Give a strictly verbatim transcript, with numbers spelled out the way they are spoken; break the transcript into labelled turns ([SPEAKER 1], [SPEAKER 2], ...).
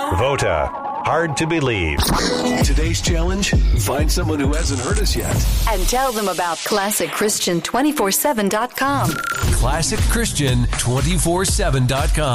[SPEAKER 1] VOTA. Hard to believe.
[SPEAKER 2] Today's challenge, find someone who hasn't heard us yet.
[SPEAKER 3] And tell them about Classic Christian two forty-seven dot com.
[SPEAKER 2] Classic Christian two forty-seven dot com.